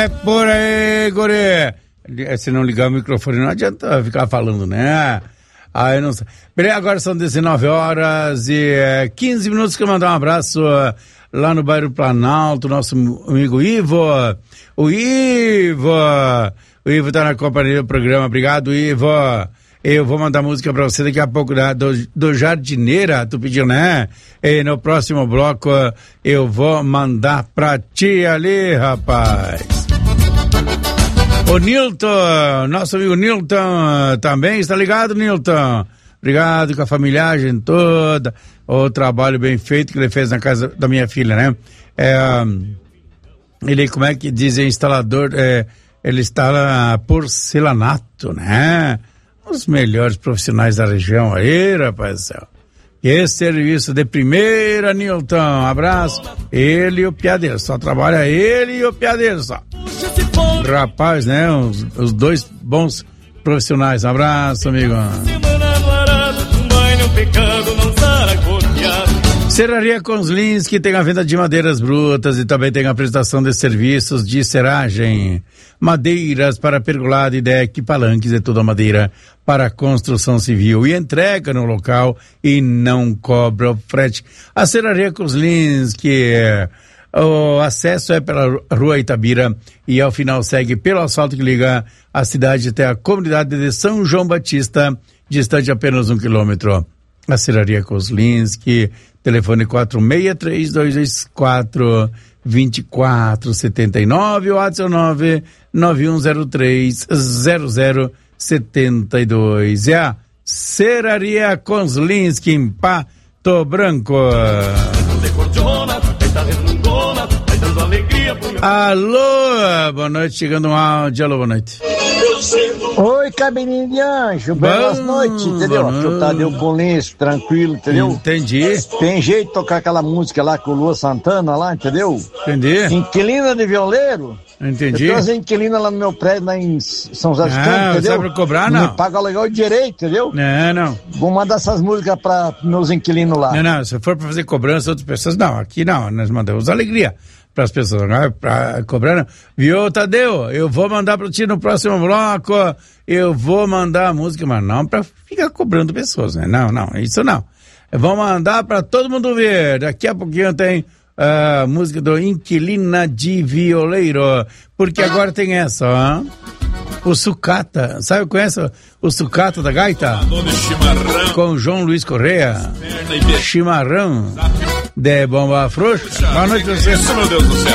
É por aí, guri. Se não ligar o microfone, não adianta ficar falando, né? Ah, eu não sei. Bem, agora são 19 horas e 15 minutos que eu mandar um abraço lá no bairro Planalto, nosso amigo Ivo. O Ivo tá na companhia do programa. Obrigado, Ivo. Eu vou mandar música pra você daqui a pouco do Jardineira, tu pediu, né? E no próximo bloco eu vou mandar pra ti ali, rapaz. O Nilton, nosso amigo Nilton também, está ligado, Nilton? Obrigado com a familiagem toda, o trabalho bem feito que ele fez na casa da minha filha, né? Ele, como é que diz, instalador, ele instala porcelanato, né? Os melhores profissionais da região aí, rapaz do céu. Esse serviço de primeira, Nilton, abraço. Ele e o piadeiro, só trabalha ele e o piadeiro só. Rapaz, né? Os dois bons profissionais. Abraço, amigo. Serraria Conslins, que tem a venda de madeiras brutas e também tem a prestação de serviços de serragem. Madeiras para pergolado e deck, palanques e toda a madeira para construção civil. E entrega no local e não cobra o frete. A Serraria Conslins, que o acesso é pela Rua Itabira e ao final segue pelo asfalto que liga a cidade até a comunidade de São João Batista, distante apenas 1 quilômetro. A Serraria Kozlinski, telefone 4632242479, WhatsApp 991030072. É a Serraria Kozlinski em Pato Branco. Alô, boa noite, chegando um áudio. Alô, boa noite. Oi, cabelinho de anjo, boas noites, entendeu? Aqui o Tadeu Colense, tranquilo, entendeu? Entendi. Tem jeito de tocar aquela música lá com o Lua Santana lá, entendeu? Entendi. Inquilina de violeiro. Entendi. Eu tenho inquilina lá no meu prédio, lá em São José dos Campos, entendeu? Não sabe cobrar, não? Me paga legal direito, entendeu? Não. Vou mandar essas músicas para meus inquilinos lá. Não, se for para fazer cobrança outras pessoas, não, aqui não, nós mandamos alegria para as pessoas, não é para cobrar, não. Viu, Tadeu? Eu vou mandar para ti no próximo bloco, eu vou mandar a música, mas não para ficar cobrando pessoas, né? Não, isso não. Eu vou mandar para todo mundo ver. Daqui a pouquinho tem a música do Inquilina de Violeiro, porque agora tem essa, ó. O Sucata, sabe, conhece o Sucata da gaita? Com João Luiz Correia. Chimarrão de bomba frouxa. Boa noite, você.